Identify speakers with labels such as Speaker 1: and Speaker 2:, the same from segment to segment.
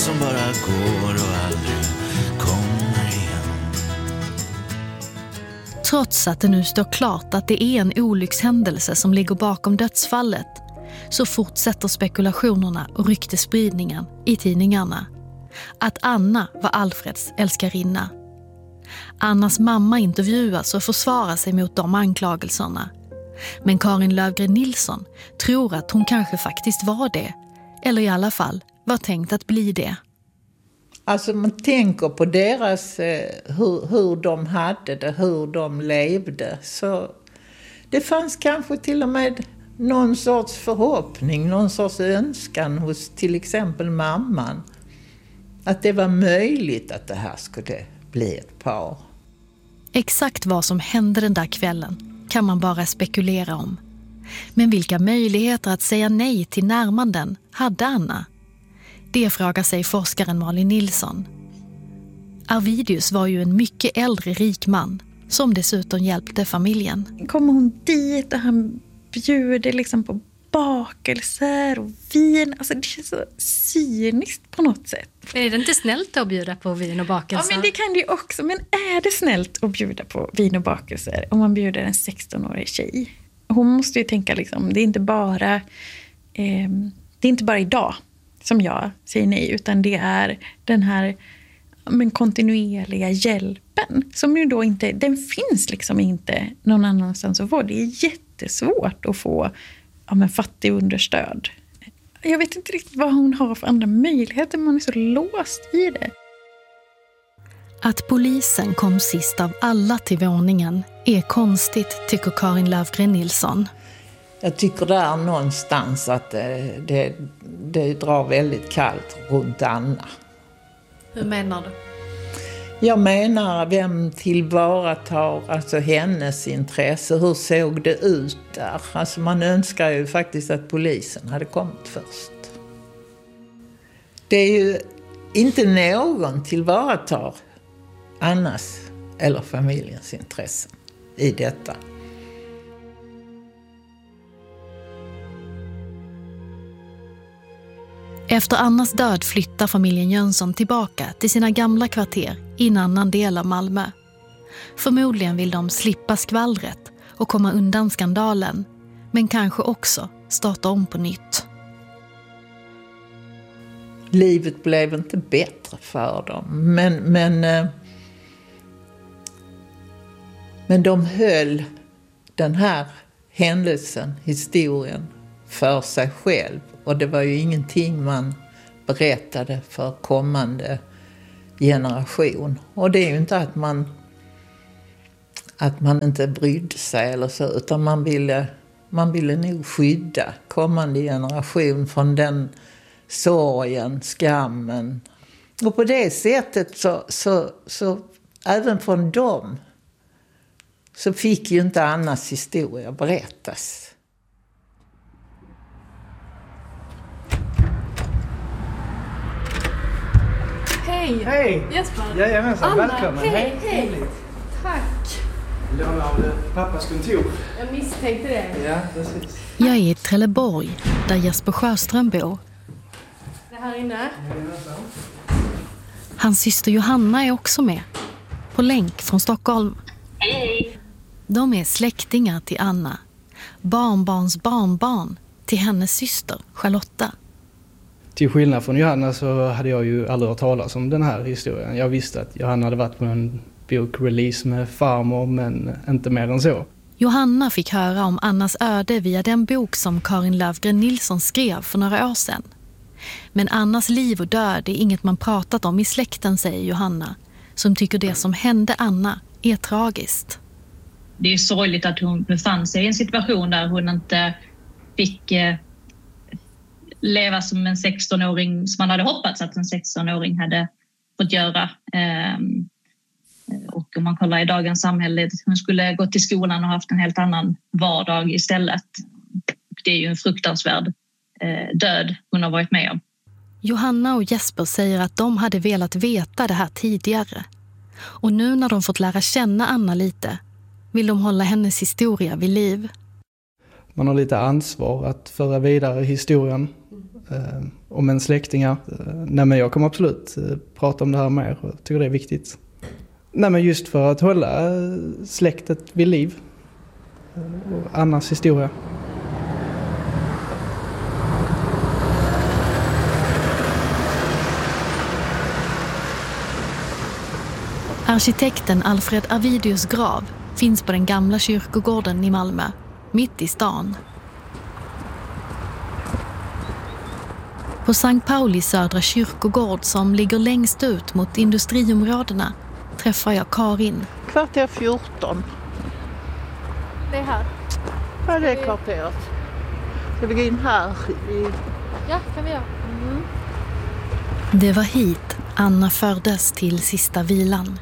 Speaker 1: som bara går och aldrig kommer igen.
Speaker 2: Trots att det nu står klart att det är en olyckshändelse som ligger bakom dödsfallet, så fortsätter spekulationerna och ryktespridningen i tidningarna. Att Anna var Alfreds älskarinna. Annas mamma intervjuas och försvarar sig mot de anklagelserna. Men Karin Löfgren Nilsson tror att hon kanske faktiskt var det. Eller i alla fall var tänkt att bli det.
Speaker 3: Alltså man tänker på deras, hur de hade det, hur de levde. Så det fanns kanske till och med någon sorts förhoppning, någon sorts önskan hos till exempel mamman. Att det var möjligt att det här skulle bli ett par.
Speaker 2: Exakt vad som hände den där kvällen kan man bara spekulera om. Men vilka möjligheter att säga nej till närmanden hade Anna? Det frågar sig forskaren Malin Nilsson. Arvidius var ju en mycket äldre rik man som dessutom hjälpte familjen.
Speaker 4: Kommer hon dit och han bjuder liksom på bakelser och vin. Alltså det känns så cyniskt på något sätt.
Speaker 5: Men är det inte snällt att bjuda på vin och bakelser?
Speaker 4: Ja, men det kan det ju också. Men är det snällt att bjuda på vin och bakelser om man bjuder en 16-årig tjej? Hon måste ju tänka liksom, det är inte bara idag som jag säger nej, utan det är den här kontinuerliga hjälpen som ju då inte, den finns liksom inte någon annanstans att få. Det är jättesvårt att få fattig understöd. Jag vet inte riktigt vad hon har för andra möjligheter, man är så låst i det.
Speaker 2: Att polisen kom sist av alla till våningen är konstigt, tycker Karin Löfgren Nilsson.
Speaker 3: Jag tycker där någonstans att det drar väldigt kallt runt Anna.
Speaker 5: Hur menar du?
Speaker 3: Jag menar, vem tillvaratar alltså hennes intresse? Hur såg det ut där? Alltså man önskar ju faktiskt att polisen hade kommit först. Det är ju inte någon tillvaratar Annas eller familjens intressen i detta.
Speaker 2: Efter Annas död flyttar familjen Jönsson tillbaka till sina gamla kvarter i en annan del av Malmö. Förmodligen vill de slippa skvallret och komma undan skandalen, men kanske också starta om på nytt.
Speaker 3: Livet blev inte bättre för dem, men de höll den här händelsen, historien, för sig själv. Och det var ju ingenting man berättade för kommande generation. Och det är ju inte att man inte brydde sig eller så, utan man ville nog skydda kommande generation från den sorgen, skammen. Och på det sättet så även från dem så fick ju inte Annas historia berättas.
Speaker 5: Hej!
Speaker 6: Hej!
Speaker 5: Jesper!
Speaker 6: Jajamensan, välkommen!
Speaker 5: Hej! Tack!
Speaker 6: Lånade pappas kontor.
Speaker 5: Jag misstänkte det.
Speaker 6: Ja, precis.
Speaker 2: Jag är i Trelleborg, där Jesper Sjöström bor.
Speaker 5: Det här inne?
Speaker 6: Jajamensan.
Speaker 2: Hans syster Johanna är också med, på länk från Stockholm.
Speaker 7: Hej!
Speaker 2: De är släktingar till Anna, barnbarns barnbarn till hennes syster Charlotta.
Speaker 8: Till skillnad från Johanna så hade jag ju aldrig hört talas om den här historien. Jag visste att Johanna hade varit på en bokrelease med farmor, men inte mer än så.
Speaker 2: Johanna fick höra om Annas öde via den bok som Karin Löfgren Nilsson skrev för några år sedan. Men Annas liv och död är inget man pratat om i släkten, säger Johanna, som tycker det som hände Anna är tragiskt.
Speaker 7: Det är sorgligt att hon befann sig i en situation där hon inte fick leva som en 16-åring som man hade hoppats att en 16-åring hade fått göra. Och om man kollar i dagens samhälle, hon skulle gå till skolan och haft en helt annan vardag istället. Det är ju en fruktansvärd död hon har varit med om.
Speaker 2: Johanna och Jesper säger att de hade velat veta det här tidigare. Och nu när de fått lära känna Anna lite vill de hålla hennes historia vid liv.
Speaker 8: Man har lite ansvar att föra vidare historien och med släktingar. Nej, men jag kommer absolut prata om det här mer och tycker det är viktigt. Nej, men just för att hålla släktet vid liv och Annas historia.
Speaker 2: Arkitekten Alfred Arvidius grav finns på den gamla kyrkogården i Malmö, mitt i stan. På Sankt Pauli södra kyrkogård som ligger längst ut mot industriområdena träffar jag Karin.
Speaker 3: Kvarter 14.
Speaker 5: Det är här.
Speaker 3: Ja, det är kvarteret. Ska vi gå in här?
Speaker 5: Ja, kan vi göra.
Speaker 2: Det var hit Anna fördes till sista vilan.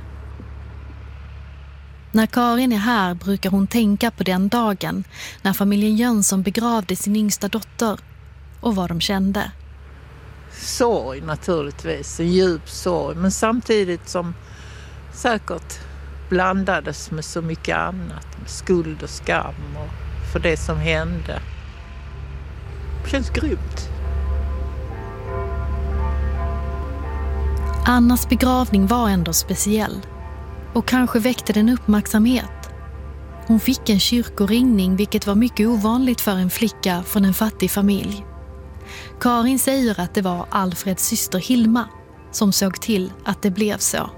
Speaker 2: När Karin är här brukar hon tänka på den dagen när familjen Jönsson begravde sin yngsta dotter och vad de kände.
Speaker 3: Sorg naturligtvis, en djup sorg, men samtidigt som säkert blandades med så mycket annat, med skuld och skam och för det som hände. Det känns grymt.
Speaker 2: Annas begravning var ändå speciell och kanske väckte den uppmärksamhet. Hon fick en kyrkoringning, vilket var mycket ovanligt för en flicka från en fattig familj. Karin säger att det var Alfreds syster Hilma som såg till att det blev så.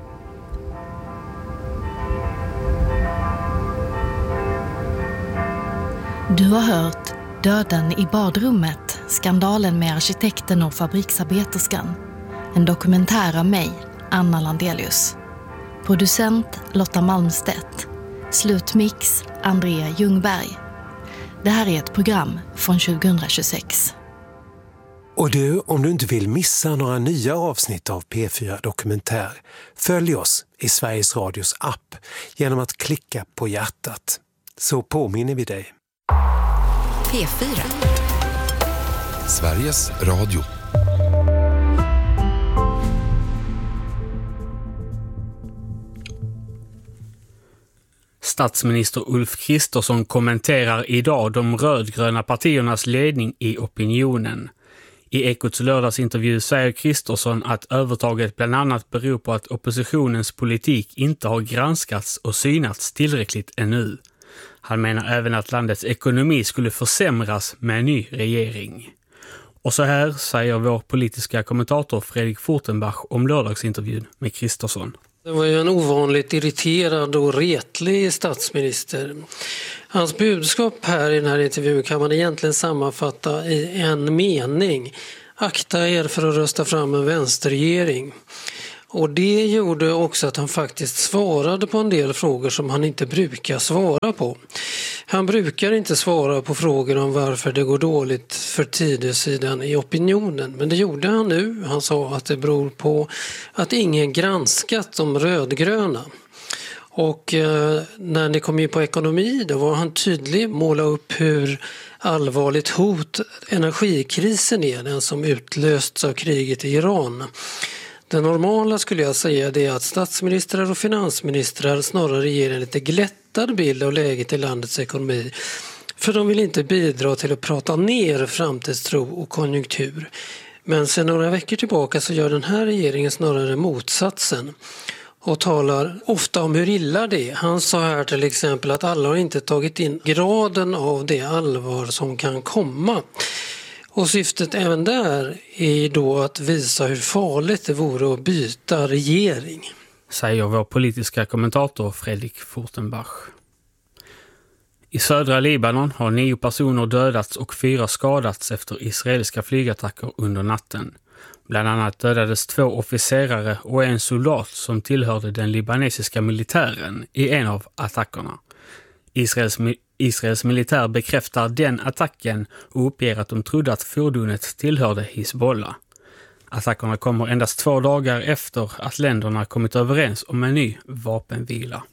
Speaker 2: Du har hört Döden i badrummet, skandalen med arkitekten och fabriksarbeterskan. En dokumentär av mig, Anna Landelius. Producent Lotta Malmstedt. Slutmix Andrea Ljungberg. Det här är ett program från 2026.
Speaker 9: Och du, om du inte vill missa några nya avsnitt av P4 Dokumentär, följ oss i Sveriges Radios app genom att klicka på hjärtat. Så påminner vi dig.
Speaker 10: P4. Sveriges Radio.
Speaker 11: Statsminister Ulf Kristersson kommenterar idag de rödgröna partiernas ledning i opinionen. I Ekots lördagsintervju säger Kristersson att övertaget bland annat beror på att oppositionens politik inte har granskats och synats tillräckligt ännu. Han menar även att landets ekonomi skulle försämras med en ny regering. Och så här säger vår politiska kommentator Fredrik Fortenbach om lördagsintervjun med Kristersson.
Speaker 12: Det var ju en ovanligt irriterad och retlig statsminister. Hans budskap här i den här intervjun kan man egentligen sammanfatta i en mening. Akta er för att rösta fram en vänsterregering. Och det gjorde också att han faktiskt svarade på en del frågor som han inte brukar svara på. Han brukar inte svara på frågor om varför det går dåligt för Tidösidan i opinionen. Men det gjorde han nu. Han sa att det beror på att ingen granskat de rödgröna. Och när ni kom in på ekonomi, då var han tydlig, måla upp hur allvarligt hot energikrisen är, den som utlösts av kriget i Iran. Det normala skulle jag säga är att statsministrar och finansministrar snarare ger en lite glättad bild av läget i landets ekonomi. För de vill inte bidra till att prata ner framtidstro och konjunktur. Men sedan några veckor tillbaka så gör den här regeringen snarare motsatsen. Och talar ofta om hur illa det är. Han sa här till exempel att alla har inte tagit in graden av det allvar som kan komma. Och syftet även där är då att visa hur farligt det vore att byta regering.
Speaker 11: Säger vår politiska kommentator Fredrik Fortenbach. I södra Libanon har 9 personer dödats och 4 skadats efter israeliska flygattacker under natten. Bland annat dödades 2 officerare och en soldat som tillhörde den libanesiska militären i en av attackerna. Israels militär bekräftar den attacken och uppger att de trodde att fordonet tillhörde Hizbollah. Attackerna kommer endast 2 dagar efter att länderna kommit överens om en ny vapenvila.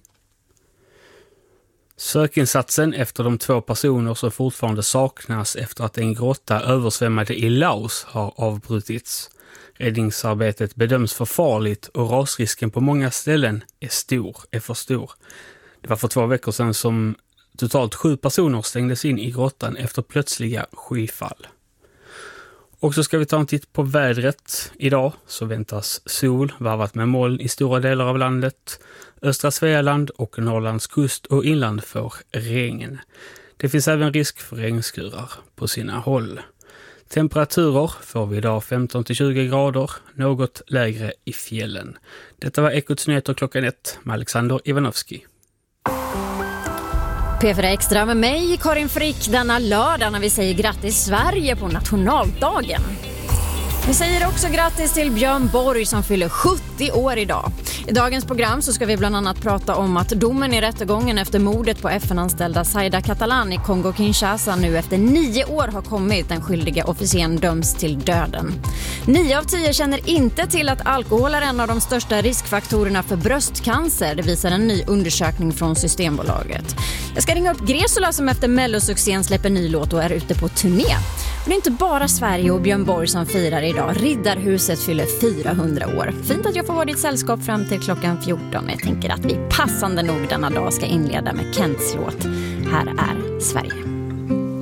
Speaker 11: Sökinsatsen efter de 2 personer som fortfarande saknas efter att en grotta översvämmade i Laos har avbrutits. Räddningsarbetet bedöms för farligt och rasrisken på många ställen är för stor. Det var för 2 veckor sedan som totalt 7 personer stängdes in i grottan efter plötsliga skyfall. Och så ska vi ta en titt på vädret. Idag så väntas sol varvat med moln i stora delar av landet. Östra Svealand och Norrlands kust och inland får regn. Det finns även risk för regnskurar på sina håll. Temperaturer får vi idag 15-20 grader, något lägre i fjällen. Detta var Ekots nyheter klockan 1 med Alexander Ivanovski.
Speaker 13: P4 Extra med mig, Karin Frick, denna lördag när vi säger grattis Sverige på nationaldagen. Vi säger också grattis till Björn Borg som fyller 70 år idag. I dagens program så ska vi bland annat prata om att domen i rättegången efter mordet på FN-anställda Zaida Catalan i Kongo-Kinshasa nu efter 9 år har kommit. Den skyldiga officeren döms till döden. 9 av 10 känner inte till att alkohol är en av de största riskfaktorerna för bröstcancer. Det visar en ny undersökning från Systembolaget. Jag ska ringa upp Gresola som efter Mellosuccén släpper ny låt och är ute på turné. Det är inte bara Sverige och Björn Borg som firar idag. Riddarhuset fyller 400 år. Fint att jag får vara ditt sällskap fram till klockan 14. Jag tänker att vi passande nog denna dag ska inleda med Kents låt. Här är Sverige.